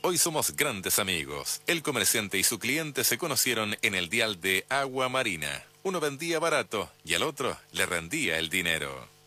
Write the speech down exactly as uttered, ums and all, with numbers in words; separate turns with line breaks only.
Hoy somos grandes amigos. El comerciante y su cliente se conocieron en el dial de Agua Marina. Uno vendía barato y al otro le rendía el dinero.